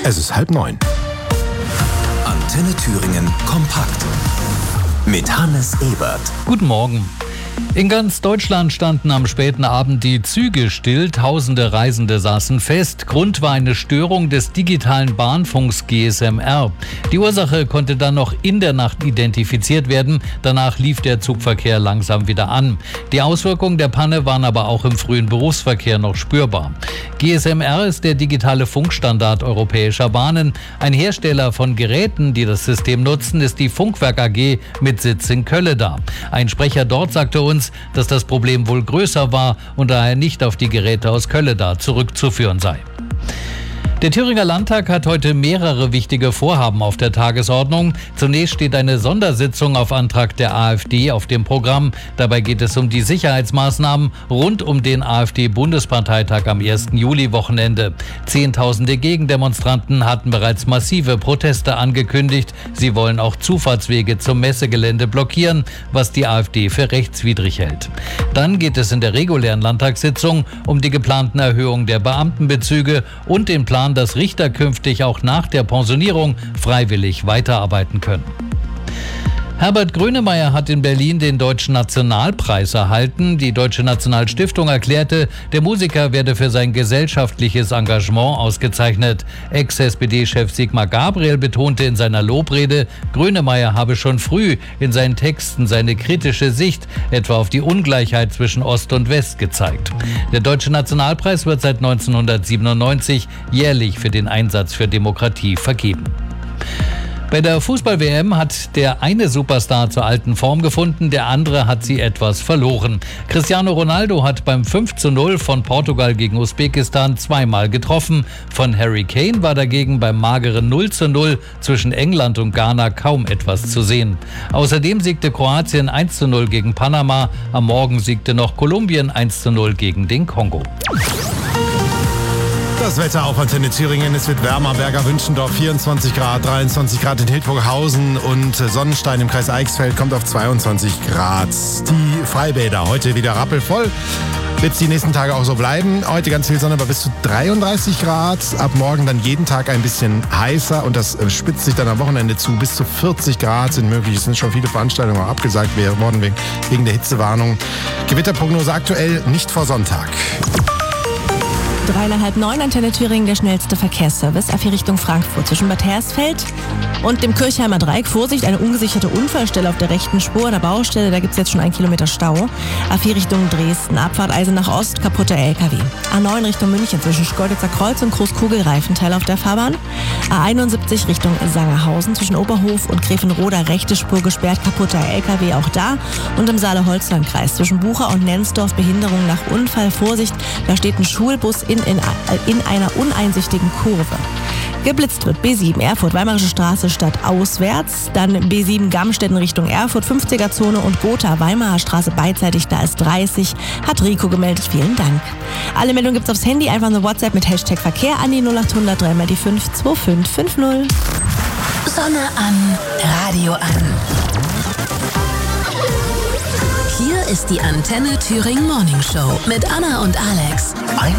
Es ist 8:30. Antenne Thüringen kompakt mit Hannes Ebert. Guten Morgen. In ganz Deutschland standen am späten Abend die Züge still. Tausende Reisende saßen fest. Grund war eine Störung des digitalen Bahnfunks GSM-R. Die Ursache konnte dann noch in der Nacht identifiziert werden. Danach lief der Zugverkehr langsam wieder an. Die Auswirkungen der Panne waren aber auch im frühen Berufsverkehr noch spürbar. GSM-R ist der digitale Funkstandard europäischer Bahnen. Ein Hersteller von Geräten, die das System nutzen, ist die Funkwerk AG mit Sitz in Kölleda. Ein Sprecher dort sagte uns, dass das Problem wohl größer war und daher nicht auf die Geräte aus Kölleda zurückzuführen sei. Der Thüringer Landtag hat heute mehrere wichtige Vorhaben auf der Tagesordnung. Zunächst steht eine Sondersitzung auf Antrag der AfD auf dem Programm. Dabei geht es um die Sicherheitsmaßnahmen rund um den AfD-Bundesparteitag am 1. Juli-Wochenende. Zehntausende Gegendemonstranten hatten bereits massive Proteste angekündigt. Sie wollen auch Zufahrtswege zum Messegelände blockieren, was die AfD für rechtswidrig hält. Dann geht es in der regulären Landtagssitzung um die geplanten Erhöhungen der Beamtenbezüge und den Plan, dass Richter künftig auch nach der Pensionierung freiwillig weiterarbeiten können. Herbert Grönemeyer hat in Berlin den Deutschen Nationalpreis erhalten. Die Deutsche Nationalstiftung erklärte, der Musiker werde für sein gesellschaftliches Engagement ausgezeichnet. Ex-SPD-Chef Sigmar Gabriel betonte in seiner Lobrede, Grönemeyer habe schon früh in seinen Texten seine kritische Sicht etwa auf die Ungleichheit zwischen Ost und West gezeigt. Der Deutsche Nationalpreis wird seit 1997 jährlich für den Einsatz für Demokratie vergeben. Bei der Fußball-WM hat der eine Superstar zur alten Form gefunden, der andere hat sie etwas verloren. Cristiano Ronaldo hat beim 5:0 von Portugal gegen Usbekistan zweimal getroffen. Von Harry Kane war dagegen beim mageren 0:0 zwischen England und Ghana kaum etwas zu sehen. Außerdem siegte Kroatien 1:0 gegen Panama. Am Morgen siegte noch Kolumbien 1:0 gegen den Kongo. Das Wetter auf Antenne Thüringen. Es wird wärmer. Berger-Wünschendorf 24 Grad, 23 Grad in Hildburghausen und Sonnenstein im Kreis Eichsfeld kommt auf 22 Grad. Die Freibäder heute wieder rappelvoll. Wird es die nächsten Tage auch so bleiben. Heute ganz viel Sonne, aber bis zu 33 Grad. Ab morgen dann jeden Tag ein bisschen heißer und das spitzt sich dann am Wochenende zu. Bis zu 40 Grad sind möglich. Es sind schon viele Veranstaltungen auch abgesagt worden wegen der Hitzewarnung. Gewitterprognose aktuell nicht vor Sonntag. 8:30, Antenne Thüringen, der schnellste Verkehrsservice. A4 Richtung Frankfurt zwischen Bad Hersfeld und dem Kirchheimer Dreieck. Vorsicht, eine ungesicherte Unfallstelle auf der rechten Spur der Baustelle. Da gibt es jetzt schon 1 Kilometer Stau. A4 Richtung Dresden, Abfahrt Eisenach Ost, kaputter LKW. A9 Richtung München zwischen Schkeuditzer Kreuz und Großkugelreifenteil auf der Fahrbahn. A71 Richtung Sangerhausen zwischen Oberhof und Grevenroda, rechte Spur gesperrt, kaputter LKW auch da. Und im Saale-Holzland-Kreis zwischen Bucher und Nensdorf Behinderung nach Unfall. Vorsicht, da steht ein Schulbus in einer uneinsichtigen Kurve. Geblitzt wird B7 Erfurt, Weimarische Straße stadtauswärts, dann B7 Gamstetten Richtung Erfurt, 50er-Zone und Gotha Weimarer Straße beidseitig, da ist 30, hat Rico gemeldet, vielen Dank. Alle Meldungen gibt's aufs Handy, einfach eine WhatsApp mit Hashtag Verkehr an die 0800 3 die 52550. Sonne an, Radio an. Hier ist die Antenne Thüringen Morning Show mit Anna und Alex.